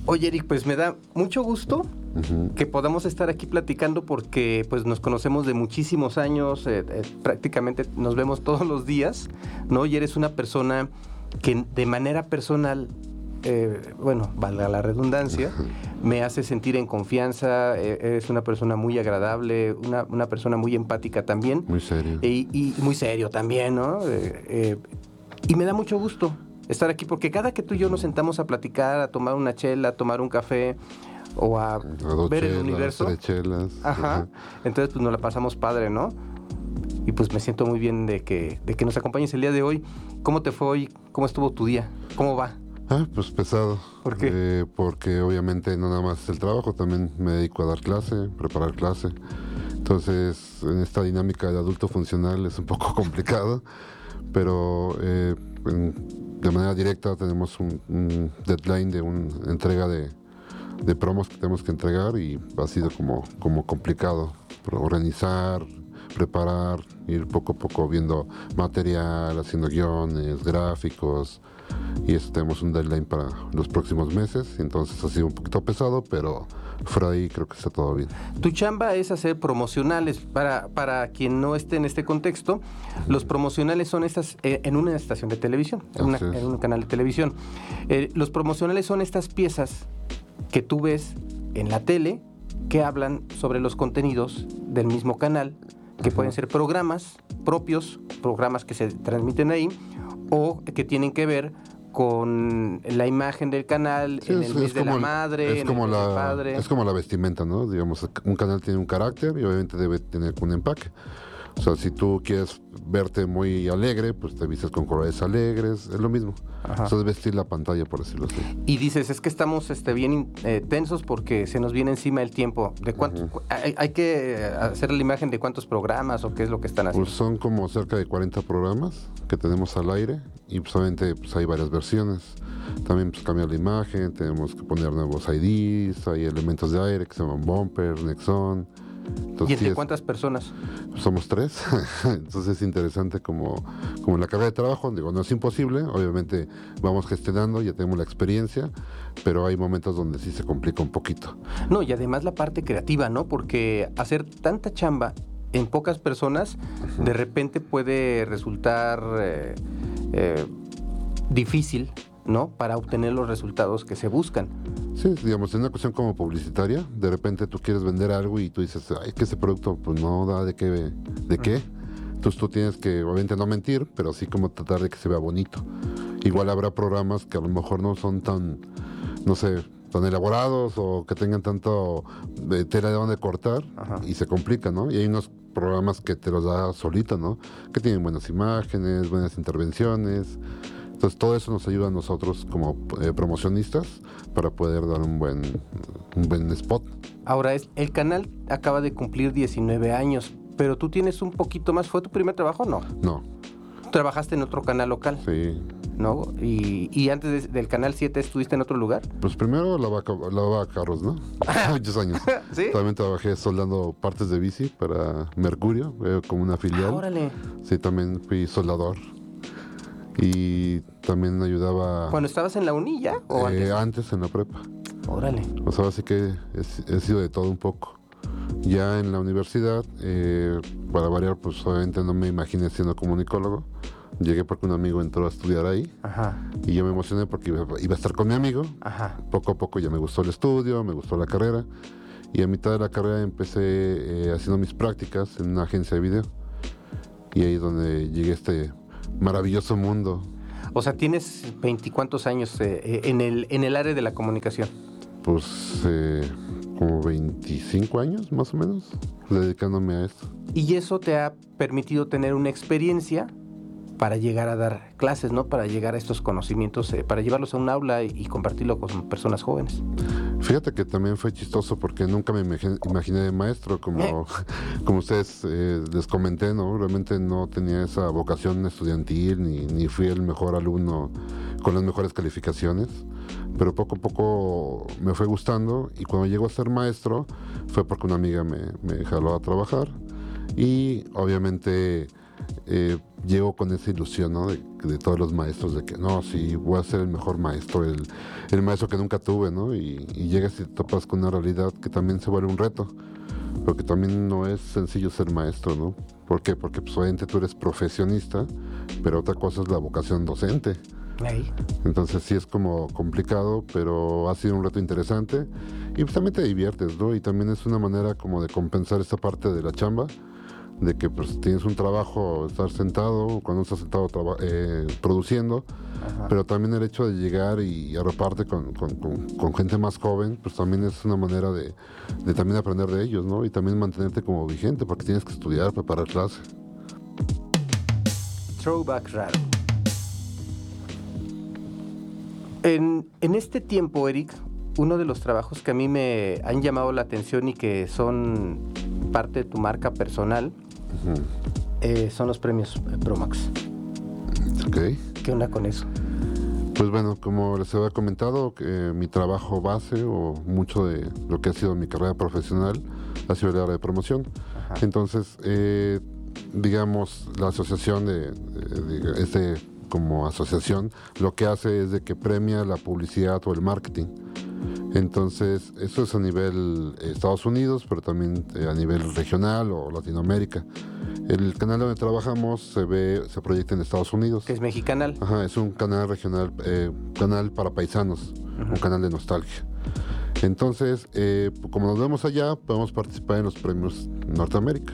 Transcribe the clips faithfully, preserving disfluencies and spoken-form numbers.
Oye, Eric, pues me da mucho gusto Uh-huh. que podamos estar aquí platicando porque pues nos conocemos de muchísimos años, eh, eh, prácticamente nos vemos todos los días, ¿no? Y eres una persona que de manera personal, eh, bueno, valga la redundancia, uh-huh. me hace sentir en confianza, eh, eres una persona muy agradable, una, una persona muy empática también. Muy serio. Y, y muy serio también, ¿no? Eh, eh, y me da mucho gusto estar aquí porque cada que tú y yo nos sentamos a platicar, a tomar una chela, a tomar un café o a, a ver chelas, el universo, tres chelas. Ajá. Ajá. Entonces pues nos la pasamos padre, ¿no? Y pues me siento muy bien de que, de que nos acompañes el día de hoy. ¿Cómo te fue hoy? ¿Cómo estuvo tu día? ¿Cómo va? Ah, pues pesado. ¿Por qué? Eh, porque obviamente no nada más es el trabajo, también me dedico a dar clase, preparar clase. Entonces, en esta dinámica de adulto funcional es un poco complicado, pero eh, en, de manera directa tenemos un, un deadline de una entrega de, de promos que tenemos que entregar y ha sido como, como complicado organizar, preparar, ir poco a poco viendo material, haciendo guiones, gráficos, y eso tenemos un deadline para los próximos meses, entonces ha sido un poquito pesado, pero fuera de ahí creo que está todo bien. Tu chamba es hacer promocionales. Para, para quien no esté en este contexto, los promocionales son estas, eh, en una estación de televisión, en, una, en un canal de televisión. Eh, los promocionales son estas piezas que tú ves en la tele que hablan sobre los contenidos del mismo canal, que uh-huh. pueden ser programas propios, programas que se transmiten ahí, o que tienen que ver con la imagen del canal, sí, en el mes de la madre, en el mes del padre. Es como la vestimenta, ¿no? Digamos, un canal tiene un carácter y obviamente debe tener un empaque. O sea, si tú quieres verte muy alegre, pues te vistes con colores alegres, es lo mismo. Ajá. Eso es vestir la pantalla, por decirlo así. Y dices, es que estamos este, bien eh, tensos porque se nos viene encima el tiempo. ¿De cuánto, uh-huh. hay, hay que hacer la imagen de cuántos programas o qué es lo que están haciendo? Pues son como cerca de cuarenta programas que tenemos al aire y pues obviamente pues, hay varias versiones. También pues cambia la imagen, tenemos que poner nuevos I Ds, hay elementos de aire que se llaman bumper, Nexon. Entonces, ¿y entre sí es, cuántas personas? Somos tres, entonces es interesante como, como la carga de trabajo, digo, no es imposible, obviamente vamos gestionando, ya tenemos la experiencia, pero hay momentos donde sí se complica un poquito. No, y además la parte creativa, ¿no? Porque hacer tanta chamba en pocas personas, uh-huh. de repente puede resultar eh, eh, difícil, ¿no? Para obtener los resultados que se buscan. Sí, digamos, en una cuestión como publicitaria, de repente tú quieres vender algo y tú dices, ay, que ese producto pues no da de qué, de qué. Entonces tú tienes que, obviamente no mentir, pero sí como tratar de que se vea bonito. Igual habrá programas que a lo mejor no son tan, no sé, tan elaborados o que tengan tanto de tela de donde cortar. Ajá. Y se complica, ¿no? Y hay unos programas que te los da solito, ¿no? Que tienen buenas imágenes, buenas intervenciones. Entonces todo eso nos ayuda a nosotros como eh, promocionistas para poder dar un buen, un buen spot. Ahora, es, el canal acaba de cumplir diecinueve años, pero tú tienes un poquito más. ¿Fue tu primer trabajo o no? No. ¿Trabajaste en otro canal local? Sí. ¿No? ¿Y, y antes de, del Canal siete estuviste en otro lugar? Pues primero lavaba, lavaba carros, ¿no? Muchos años. ¿Sí? También trabajé soldando partes de bici para Mercurio, eh, como una filial. Ah, órale. Sí, también fui soldador. Y también ayudaba... ¿Cuando estabas en la uni ya? ¿O eh, antes? antes en la prepa. Órale. O sea, así que he, he sido de todo un poco. Ya en la universidad, eh, para variar, pues obviamente no me imaginé siendo comunicólogo. Llegué porque un amigo entró a estudiar ahí. Ajá. Y yo me emocioné porque iba, iba a estar con mi amigo. Ajá. Poco a poco ya me gustó el estudio, me gustó la carrera. Y a mitad de la carrera empecé eh, haciendo mis prácticas en una agencia de video. Y ahí es donde llegué a este maravilloso mundo. O sea, tienes veinticuantos años eh, en, el, en el área de la comunicación. Pues eh, como veinticinco años más o menos, dedicándome a esto. Y eso te ha permitido tener una experiencia para llegar a dar clases, ¿no? Para llegar a estos conocimientos, eh, para llevarlos a un aula y, y compartirlo con personas jóvenes. Fíjate que también fue chistoso porque nunca me imaginé de maestro, como, ¿Eh? como ustedes eh, les comenté, ¿no? Realmente no tenía esa vocación estudiantil, ni, ni fui el mejor alumno con las mejores calificaciones, pero poco a poco me fue gustando y cuando llego a ser maestro fue porque una amiga me, me jaló a trabajar y obviamente eh, llego con esa ilusión, ¿no? De, de todos los maestros, de que no, sí, voy a ser el mejor maestro, el, el maestro que nunca tuve, ¿no? Y, y llegas y te topas con una realidad que también se vuelve un reto, porque también no es sencillo ser maestro, ¿no? ¿Por qué? Porque pues, obviamente tú eres profesionista, pero otra cosa es la vocación docente. Ahí. Entonces sí es como complicado, pero ha sido un reto interesante y pues también te diviertes, ¿no? Y también es una manera como de compensar esta parte de la chamba, de que pues tienes un trabajo, estar sentado, cuando estás sentado traba- eh, produciendo, Ajá. pero también el hecho de llegar y arroparte con, con, con, con gente más joven, pues también es una manera de, de también aprender de ellos, ¿no? Y también mantenerte como vigente, porque tienes que estudiar, preparar clase. Throwback raro. En, en este tiempo, Eric, uno de los trabajos que a mí me han llamado la atención y que son parte de tu marca personal, uh-huh. eh, son los premios Promax. Ok. ¿Qué onda con eso? Pues bueno, como les había comentado, que mi trabajo base o mucho de lo que ha sido mi carrera profesional ha sido el área de promoción. Ajá. Entonces, eh, digamos, la asociación de, de, de este como asociación lo que hace es de que premia la publicidad o el marketing. Entonces, eso es a nivel Estados Unidos, pero también eh, a nivel regional o Latinoamérica. El canal donde trabajamos se ve, se proyecta en Estados Unidos. ¿Que es Mexicanal? Ajá, es un canal regional, eh, canal para paisanos, uh-huh. un canal de nostalgia. Entonces, eh, como nos vemos allá, podemos participar en los premios Norteamérica.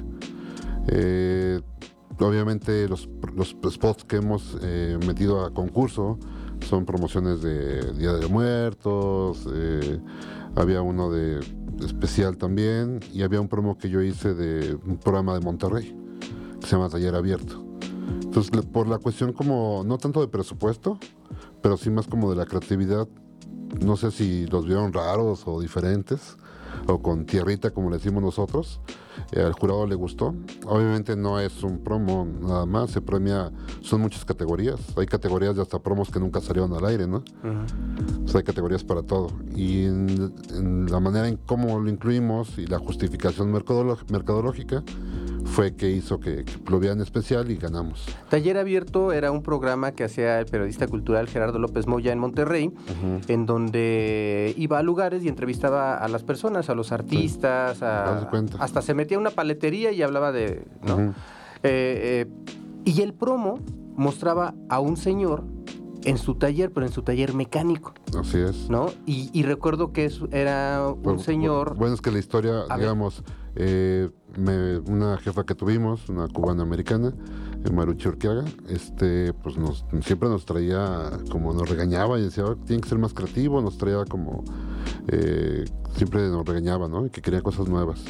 Eh, obviamente los, los spots que hemos eh, metido a concurso son promociones de Día de Muertos, eh, había uno de especial también, y había un promo que yo hice de un programa de Monterrey que se llama Taller Abierto. Entonces, por la cuestión como, no tanto de presupuesto, pero sí más como de la creatividad, no sé si los vieron raros o diferentes, o con tierrita como le decimos nosotros, eh, al jurado le gustó. Obviamente no es un promo nada más, se premia, son muchas categorías, hay categorías de hasta promos que nunca salieron al aire, ¿no? Uh-huh. O sea, hay categorías para todo, y en, en la manera en cómo lo incluimos y la justificación mercadolo- mercadológica fue que hizo que, que lo vieran especial y ganamos. Taller Abierto era un programa que hacía el periodista cultural Gerardo López Moya en Monterrey, uh-huh. en donde iba a lugares y entrevistaba a las personas, a los artistas, sí. a, hasta se metía a una paletería y hablaba de... ¿no? Uh-huh. eh, eh, y el promo mostraba a un señor en su taller, pero en su taller mecánico. Así es. ¿No? Y, y recuerdo que eso era un bueno, señor... Bueno, es que la historia, a digamos... Eh, me, una jefa que tuvimos, una cubana-americana, Maruchi Urquiaga, este, pues nos, siempre nos traía, como nos regañaba y decía, oh, tiene que ser más creativo, nos traía como, eh, siempre nos regañaba, ¿no? Y que quería cosas nuevas.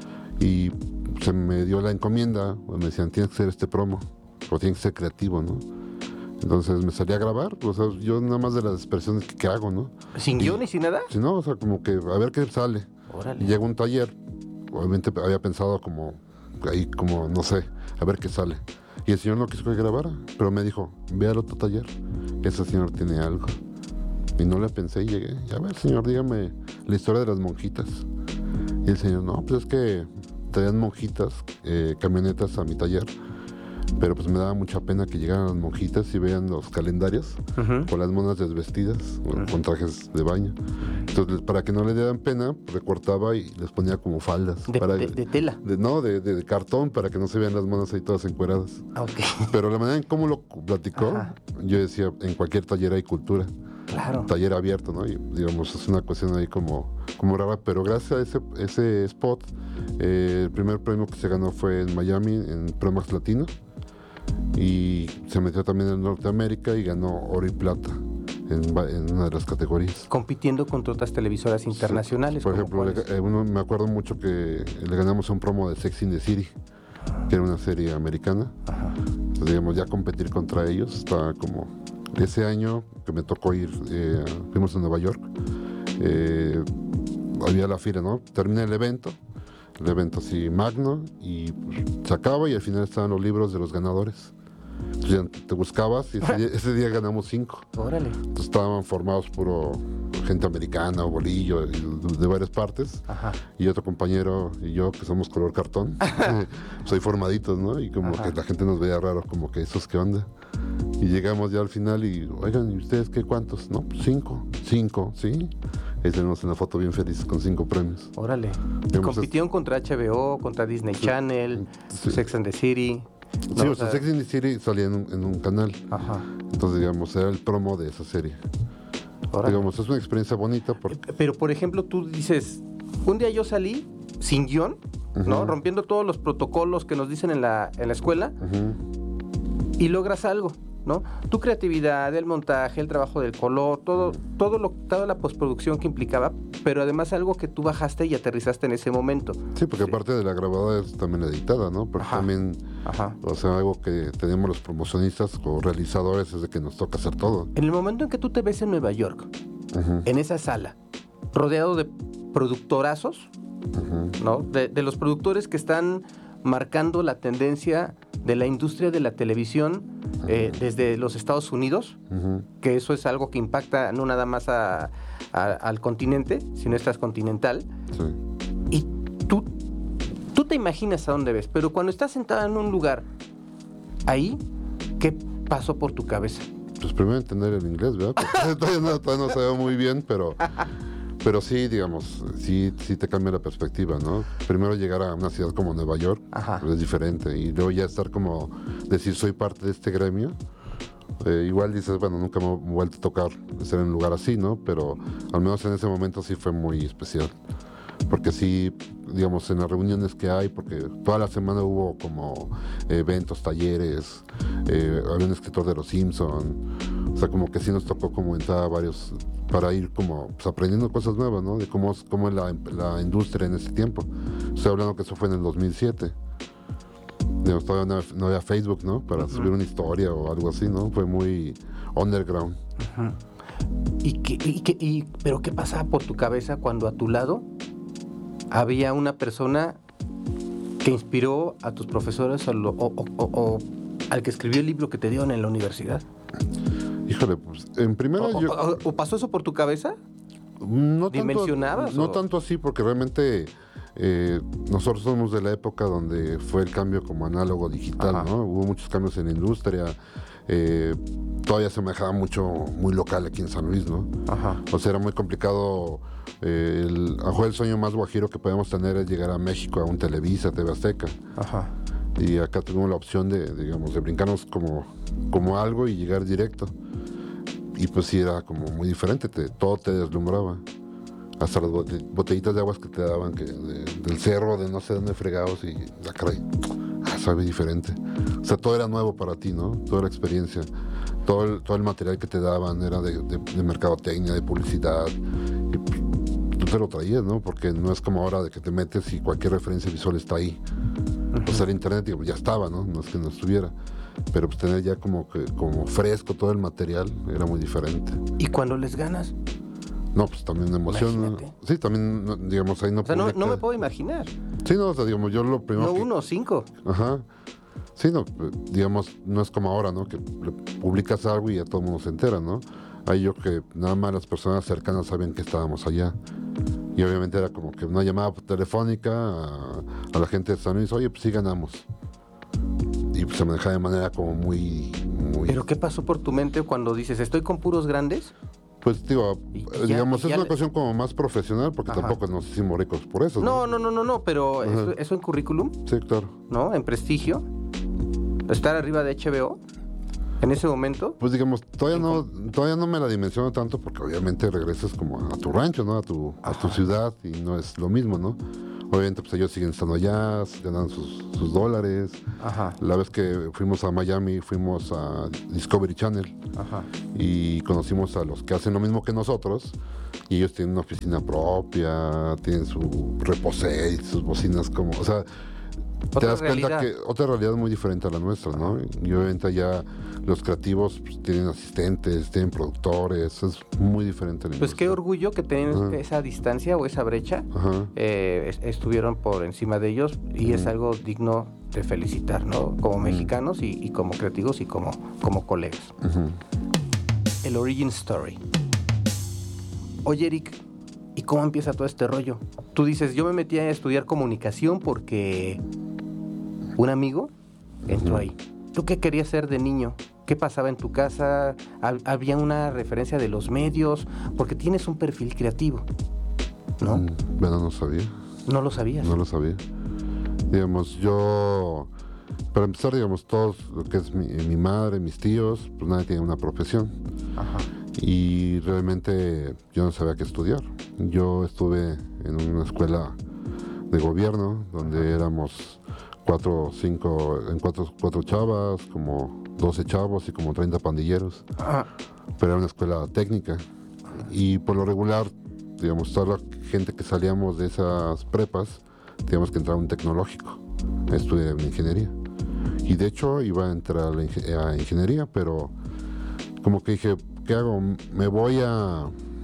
Y se me dio la encomienda, me decían, tienes que hacer este promo, o tienes que ser creativo, ¿no? Entonces me salí a grabar, o sea, yo nada más de las expresiones que, que hago, ¿no? ¿Sin guión y sin nada? Sí, no, o sea, como que a ver qué sale. Órale. Y llega un taller, obviamente había pensado como, ahí como, no sé, a ver qué sale. Y el señor no quiso que grabara, pero me dijo, ve al otro taller, ese señor tiene algo. Y no le pensé y llegué, y a ver, señor, dígame la historia de las monjitas. Y el señor, no, pues es que traían monjitas, eh, camionetas a mi taller, pero pues me daba mucha pena que llegaran las monjitas y vean los calendarios uh-huh. con las monas desvestidas, uh-huh. con trajes de baño. Entonces, para que no le dieran pena, recortaba y les ponía como faldas. ¿De, para, de, de tela? De, no, de, de, de cartón, para que no se vean las monas ahí todas encueradas. Okay. Pero la manera en cómo lo platicó, Ajá. yo decía, en cualquier taller hay cultura. Claro. Taller abierto, ¿no? Y digamos, es una cuestión ahí como, como rara, pero gracias a ese, ese spot, eh, el primer premio que se ganó fue en Miami, en Promax Latino, y se metió también en Norteamérica y ganó oro y plata en, en una de las categorías. Compitiendo contra otras televisoras internacionales. Sí. Por ejemplo, le, uno, me acuerdo mucho que le ganamos un promo de Sex in the City, que era una serie americana. Ajá. Entonces, digamos, ya competir contra ellos estaba como... Ese año que me tocó ir, eh, fuimos a Nueva York, eh, había la fila, ¿no? Termina el evento, el evento así magno, y pues, se acaba y al final estaban los libros de los ganadores. Entonces te buscabas y ese día, ese día ganamos cinco. Órale. Entonces estaban formados puro gente americana o bolillo, de, de varias partes. Ajá. Y otro compañero y yo que somos color cartón, soy formaditos, ¿no? Y como Ajá. que la gente nos veía raro, como que esos qué onda. Y llegamos ya al final y, oigan, ¿y ustedes qué cuántos? No, pues cinco, cinco, ¿sí? Ahí tenemos una foto bien feliz con cinco premios. Órale. ¿Y compitieron es... contra H B O, contra Disney sí. Channel, sí. Sex and the City? No, sí, o sea, Sex and the City salía en un, en un canal. Ajá. Entonces, digamos, era el promo de esa serie. Órale. Digamos, es una experiencia bonita. Porque... Pero, por ejemplo, tú dices, un día yo salí sin guión, uh-huh. ¿no? Rompiendo todos los protocolos que nos dicen en la, en la escuela uh-huh. y logras algo, ¿no? Tu creatividad, el montaje, el trabajo del color, todo, todo lo, toda la postproducción que implicaba, pero además algo que tú bajaste y aterrizaste en ese momento. Sí, porque sí. aparte de la grabada es también la editada, ¿no? Porque Ajá. también, Ajá. o sea, algo que tenemos los promocionistas o realizadores es de que nos toca hacer todo. En el momento en que tú te ves en Nueva York, uh-huh. en esa sala, rodeado de productorazos, uh-huh. ¿no? De, de los productores que están marcando la tendencia de la industria de la televisión uh-huh. eh, desde los Estados Unidos, uh-huh. que eso es algo que impacta no nada más a, a, al continente, sino es transcontinental. Sí. Y tú, tú te imaginas a dónde ves, pero cuando estás sentado en un lugar ahí, ¿qué pasó por tu cabeza? Pues primero entender el inglés, ¿verdad? Porque todavía no, todavía no sabía muy bien, pero... Pero sí, digamos, sí, sí te cambia la perspectiva, ¿no? Primero llegar a una ciudad como Nueva York, pues es diferente. Y luego ya estar como, decir, soy parte de este gremio. Eh, igual dices, bueno, nunca me he vuelto a tocar estar en un lugar así, ¿no? Pero al menos en ese momento sí fue muy especial. Porque sí, digamos, en las reuniones que hay, porque toda la semana hubo como eventos, talleres, eh, había un escritor de Los Simpson, o sea, como que sí nos tocó como entrar a varios, para ir como pues, aprendiendo cosas nuevas, ¿no? De cómo, cómo es la, la industria en ese tiempo. Estoy hablando que eso fue en el dos mil siete. Digamos, todavía no, no había Facebook, ¿no? Para uh-huh. subir una historia o algo así, ¿no? Fue muy underground. Uh-huh. ¿Y qué, y qué, y, pero qué pasaba por tu cabeza cuando a tu lado había una persona que inspiró a tus profesores o, o, o, o al que escribió el libro que te dieron en la universidad? Híjole, pues en primera o, yo... O, ¿O pasó eso por tu cabeza? No ¿Dimensionabas? Tanto, no tanto así, porque realmente eh, nosotros somos de la época donde fue el cambio como análogo digital, Ajá. ¿no? Hubo muchos cambios en la industria. Eh, todavía se manejaba mucho, muy local aquí en San Luis, ¿no? Ajá. O sea, era muy complicado. Eh, el, a lo mejor el sueño más guajiro que podemos tener es llegar a México, a un Televisa, T V Azteca. Ajá. Y acá tuvimos la opción de, digamos, de brincarnos como, como algo y llegar directo. Y pues sí, era como muy diferente, te, todo te deslumbraba. Hasta las botellitas de aguas que te daban, que de, del cerro, de no sé dónde fregados, y la caray, ah, sabe diferente. O sea, todo era nuevo para ti, ¿no? Toda la experiencia. Todo el, todo el material que te daban era de, de, de mercadotecnia, de publicidad. Y pues, tú te lo traías, ¿no? Porque no es como ahora de que te metes y cualquier referencia visual está ahí. Uh-huh. O sea, el internet digo, ya estaba, ¿no? No es que no estuviera. Pero pues tener ya como que como fresco todo el material era muy diferente. ¿Y cuando les ganas? No, pues también una emoción. Imagínate. Sí, también, digamos, ahí no... O sea, no, no me puedo imaginar. Sí, no, o sea, digamos, yo lo primero No que... uno, cinco. Ajá. Sí, no, digamos, no es como ahora, ¿no? Que publicas algo y ya todo el mundo se entera, ¿no? Ahí yo que nada más las personas cercanas sabían que estábamos allá. Y obviamente era como que una llamada telefónica a, a la gente de San Luis, oye, pues sí ganamos. Y pues se maneja de manera como muy, muy... ¿Pero qué pasó por tu mente cuando dices, estoy con puros grandes? Pues digo, y, y digamos, ya, es una le... cuestión como más profesional, porque Ajá. tampoco nos hicimos ricos por eso. No, no, no, no, no, pero eso, eso en currículum. Sí, claro. ¿No? En prestigio. Estar arriba de H B O en ese momento. Pues digamos, todavía no, todavía no me la dimensiono tanto, porque obviamente regresas como a tu rancho, ¿no? A tu, a tu ciudad, y no es lo mismo, ¿no? Obviamente, pues ellos siguen estando allá, ganan sus, sus dólares. Ajá. La vez que fuimos a Miami, fuimos a Discovery Channel. Ajá. Y conocimos a los que hacen lo mismo que nosotros. Y ellos tienen una oficina propia, tienen su reposé, sus bocinas como... O sea, otra te das realidad. cuenta que otra realidad muy diferente a la nuestra, ¿no? Y obviamente allá los creativos pues, tienen asistentes, tienen productores, es muy diferente. Pues qué orgullo que tienen esa distancia o esa brecha, eh, estuvieron por encima de ellos y uh-huh. es algo digno de felicitar, ¿no? Como uh-huh. mexicanos y, y como creativos y como, como colegas. Uh-huh. El origin story. Oye, Eric, ¿y cómo empieza todo este rollo? Tú dices, yo me metí a estudiar comunicación porque un amigo entró uh-huh. ahí. ¿Tú qué querías ser de niño? ¿Qué pasaba en tu casa? ¿Había una referencia de los medios? Porque tienes un perfil creativo, ¿no? Mm, bueno, no sabía. ¿No lo sabías? No lo sabía. Digamos, yo... Para empezar, digamos, todos, lo que es mi, mi madre, mis tíos, pues nadie tiene una profesión. Ajá. Y realmente yo no sabía qué estudiar. Yo estuve en una escuela de gobierno donde éramos cuatro, cinco, en cuatro, cuatro chavas, como doce chavos y como treinta pandilleros. Ajá. Pero era una escuela técnica. Y por lo regular, digamos, toda la gente que salíamos de esas prepas, teníamos que entrar a un tecnológico, a estudiar una ingeniería. Y de hecho iba a entrar a, la ingen- a ingeniería, pero como que dije, ¿qué hago? Me voy a,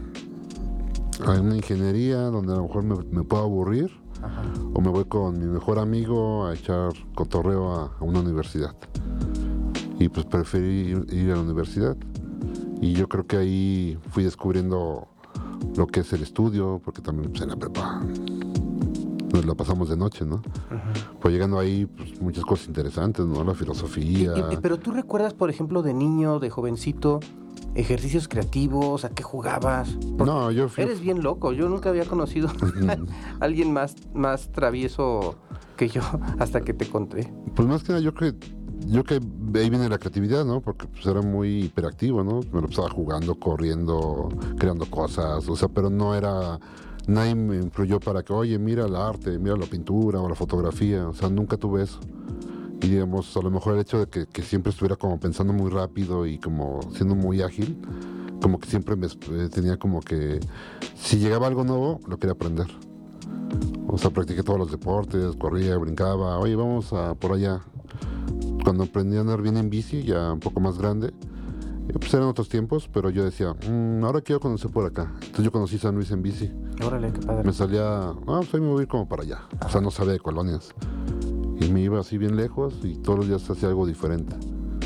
a una ingeniería donde a lo mejor me, me puedo aburrir. Ajá. O me voy con mi mejor amigo a echar cotorreo a, a una universidad. Y pues preferí ir, ir a la universidad. Y yo creo que ahí fui descubriendo lo que es el estudio, porque también pues, en la prepa nos la pasamos de noche, ¿no? Uh-huh. Pues llegando ahí, pues muchas cosas interesantes, ¿no? La filosofía. Y, y, pero tú recuerdas, por ejemplo, de niño, de jovencito, ejercicios creativos, ¿a qué jugabas? Porque no, yo fui... Eres bien loco, yo nunca había conocido a alguien más, más travieso que yo hasta que te conté. Pues más que nada, yo creo yo que ahí viene la creatividad, ¿no? Porque pues era muy hiperactivo, ¿no? Me lo pasaba jugando, corriendo, creando cosas, o sea, pero no era... Nadie me influyó para que, oye, mira el arte, mira la pintura o la fotografía, o sea, nunca tuve eso. Y digamos, a lo mejor el hecho de que, que siempre estuviera como pensando muy rápido y como siendo muy ágil, como que siempre me eh, tenía como que, si llegaba algo nuevo, lo quería aprender. O sea, practiqué todos los deportes, corría, brincaba, oye, vamos a por allá. Cuando aprendí a andar bien en bici, ya un poco más grande, pues eran otros tiempos, pero yo decía, mmm, ahora quiero conocer por acá. Entonces yo conocí San Luis en bici. Órale, qué padre. Me salía, ah, pues ahí me voy a ir como para allá. Ajá. O sea, no sabía de colonias. Y me iba así bien lejos y todos los días hacía algo diferente.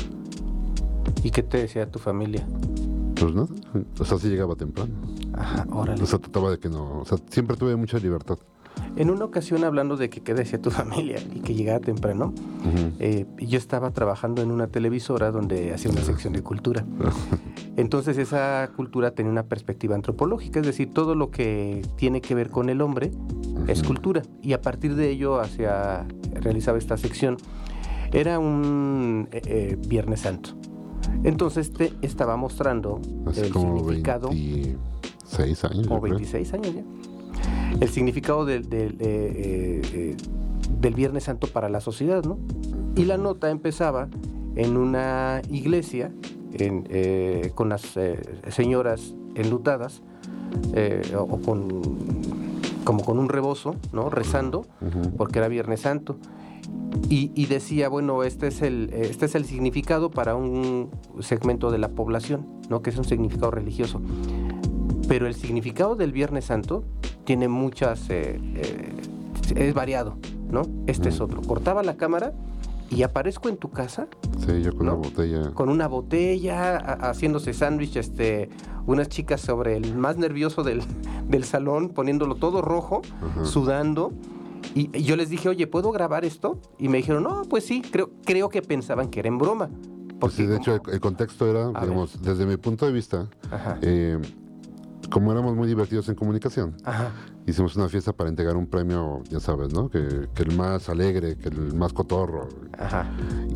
¿Y qué te decía tu familia? Pues nada, o sea, sí llegaba temprano. Ajá, órale. O sea, trataba de que no, o sea, siempre tuve mucha libertad. En una ocasión, hablando de que qué decía tu familia y que llegaba temprano, uh-huh. eh, yo estaba trabajando en una televisora donde hacía una sección de cultura. Entonces esa cultura tenía una perspectiva antropológica, es decir, todo lo que tiene que ver con el hombre uh-huh. es cultura. Y a partir de ello hacia, realizaba esta sección. Era un eh, eh, Viernes Santo. Entonces te estaba mostrando Hace el como significado. veintiséis años. Como veintiséis años ya. El significado del, del, eh, eh, del Viernes Santo para la sociedad, ¿no? Y la nota empezaba en una iglesia en, eh, con las eh, señoras enlutadas eh, o, o con como con un rebozo, ¿no? Rezando, uh-huh. porque era Viernes Santo. Y, y decía, bueno, este es el este es el significado para un segmento de la población, ¿no? Que es un significado religioso. Pero el significado del Viernes Santo tiene muchas, eh, eh, es variado, ¿no? Este mm. es otro. Cortaba la cámara y aparezco en tu casa. Sí, yo con ¿no? una botella. Con una botella, a, haciéndose sándwich, este, unas chicas sobre el más nervioso del, del salón, poniéndolo todo rojo, uh-huh. sudando. Y, y yo les dije, oye, ¿puedo grabar esto? Y me dijeron, no, pues sí, creo, creo que pensaban que era en broma. Pues sí, de hecho, el, el contexto era, digamos, ver. desde mi punto de vista, eh, como éramos muy divertidos en comunicación, Ajá. hicimos una fiesta para entregar un premio, ya sabes, ¿no? Que, que el más alegre, que el más cotorro. Ajá.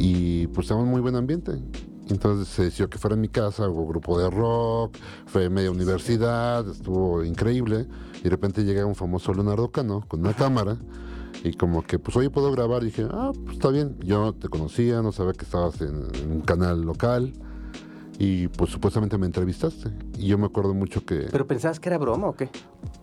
Y pues estábamos en muy buen ambiente. Entonces se decidió que fuera en mi casa, hubo grupo de rock, fue media universidad, estuvo increíble. Y de repente llega un famoso Leonardo Cano con una cámara y como que, pues, oye, ¿puedo grabar? Y dije, ah, pues está bien. Yo te conocía, no sabía que estabas en, en un canal local. Y pues supuestamente me entrevistaste. Y yo me acuerdo mucho que... ¿Pero pensabas que era broma o qué?